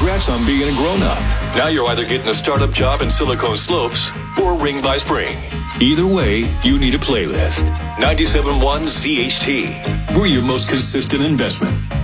Congrats on being a grown-up. Now you're either getting a startup job in Silicon Slopes or Ring by Spring. Either way, you need a playlist. 97.1 ZHT. We're your most consistent investment.